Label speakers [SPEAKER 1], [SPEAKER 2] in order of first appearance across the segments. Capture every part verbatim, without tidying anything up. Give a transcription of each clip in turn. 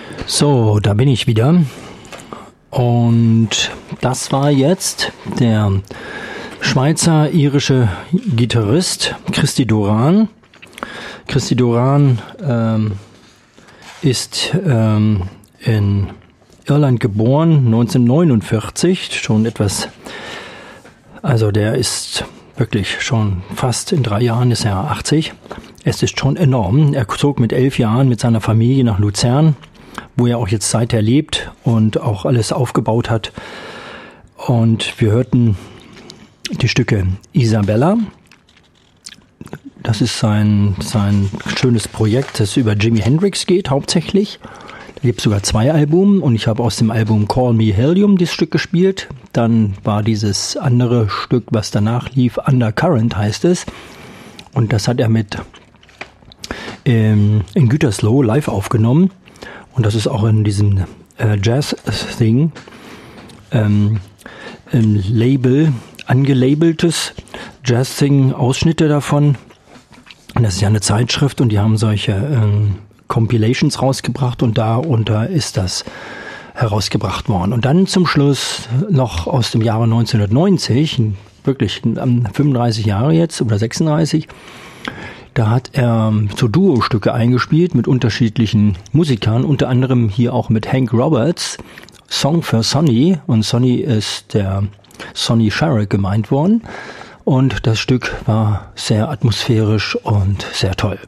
[SPEAKER 1] So, da bin ich wieder. Und das war jetzt der Schweizer-irische Gitarrist Christy Doran. Christy Doran ähm, ist ähm, in Irland geboren, neunzehnhundertneunundvierzig, schon etwas, also der ist wirklich schon fast in drei Jahren ist er achtzig. Es ist schon enorm. Er zog mit elf Jahren mit seiner Familie nach Luzern, wo er auch jetzt seither lebt und auch alles aufgebaut hat. Und wir hörten die Stücke Isabella. Das ist sein, sein schönes Projekt, das über Jimi Hendrix geht hauptsächlich. Da gibt es sogar zwei Alben und ich habe aus dem Album Call Me Helium dieses Stück gespielt. Dann war dieses andere Stück, was danach lief, Undercurrent heißt es. Und das hat er mit ähm, in Gütersloh live aufgenommen. Und das ist auch in diesem äh, Jazz-Thing ähm, ein Label, angelabeltes Jazz-Thing, Ausschnitte davon. Und das ist ja eine Zeitschrift und die haben solche ähm, Compilations rausgebracht und darunter ist das herausgebracht worden. Und dann zum Schluss noch aus dem Jahre neunzehnhundertneunzig, wirklich fünfunddreißig Jahre jetzt oder sechsunddreißig, da hat er so Duo-Stücke eingespielt mit unterschiedlichen Musikern, unter anderem hier auch mit Hank Roberts, Song for Sonny, und Sonny ist der Sonny Sharrock gemeint worden. Und das Stück war sehr atmosphärisch und sehr toll.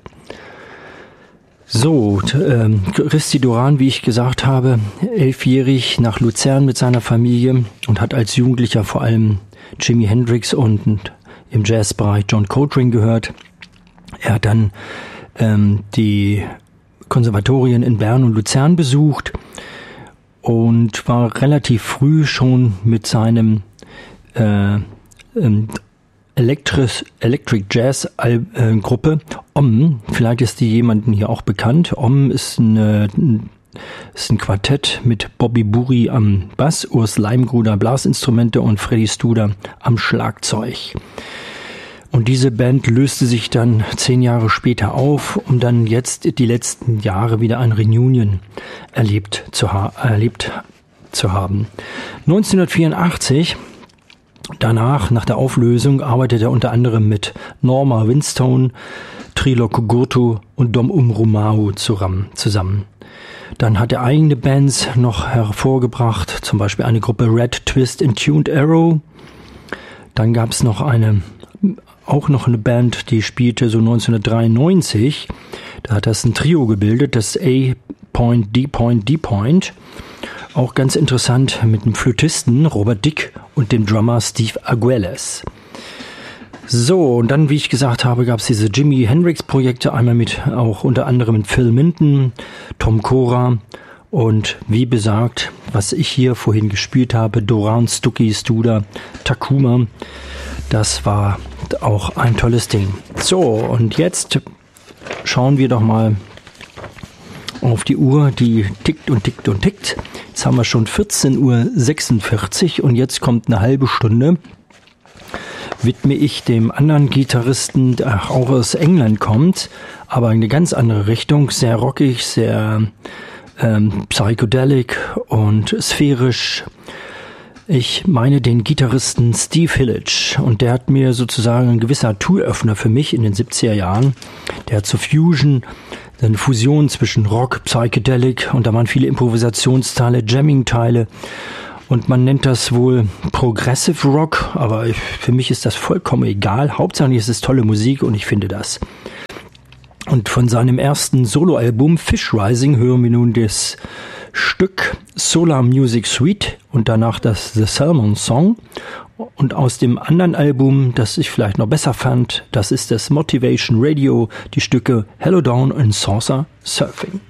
[SPEAKER 1] So, ähm, Christy Doran, wie ich gesagt habe, elfjährig nach Luzern mit seiner Familie und hat als Jugendlicher vor allem Jimi Hendrix und im Jazzbereich John Coltrane gehört. Er hat dann ähm, die Konservatorien in Bern und Luzern besucht und war relativ früh schon mit seinem äh, ähm, Electric, Electric Jazz äh, Gruppe Om, vielleicht ist die jemanden hier auch bekannt. Om ist, eine, ist ein Quartett mit Bobby Buri am Bass, Urs Leimgruder Blasinstrumente und Freddy Studer am Schlagzeug. Und diese Band löste sich dann zehn Jahre später auf, um dann jetzt die letzten Jahre wieder ein Reunion erlebt zu, ha- erlebt zu haben. neunzehnhundertvierundachtzig Danach, nach der Auflösung, arbeitet er unter anderem mit Norma Winstone, Trilo Kogurtu und Dom Umrumau zusammen. Dann hat er eigene Bands noch hervorgebracht, zum Beispiel eine Gruppe Red Twist and Tuned Arrow. Dann gab es noch eine, auch noch eine Band, die spielte so neunzehnhundertdreiundneunzig. Da hat das ein Trio gebildet, das A-Point, D-Point, D-Point. Auch ganz interessant mit dem Flötisten Robert Dick und dem Drummer Steve Aguiles. So, und dann, wie ich gesagt habe, gab es diese Jimi Hendrix-Projekte, einmal mit auch unter anderem mit Phil Minton, Tom Cora und wie besagt, was ich hier vorhin gespielt habe, Doran, Stucky, Studer, Takuma. Das war auch ein tolles Ding. So, und jetzt schauen wir doch mal auf die Uhr, die tickt und tickt und tickt. Jetzt haben wir schon vierzehn Uhr sechsundvierzig und jetzt kommt eine halbe Stunde. Widme ich dem anderen Gitarristen, der auch aus England kommt, aber in eine ganz andere Richtung, sehr rockig, sehr ähm, psychedelic und sphärisch. Ich meine den Gitarristen Steve Hillage und der hat mir sozusagen ein gewisser Türöffner für mich in den siebziger Jahren. Der hat zur Fusion, eine Fusion zwischen Rock, Psychedelic und da waren viele Improvisationsteile, Jamming-Teile und man nennt das wohl Progressive Rock, aber ich, für mich ist das vollkommen egal. Hauptsächlich ist es tolle Musik und ich finde das. Und von seinem ersten Soloalbum Fish Rising hören wir nun das Stück Solar Music Suite und danach das The Salmon Song. Und aus dem anderen Album, das ich vielleicht noch besser fand, das ist das Motivation Radio, die Stücke Hello Down und Saucer Surfing.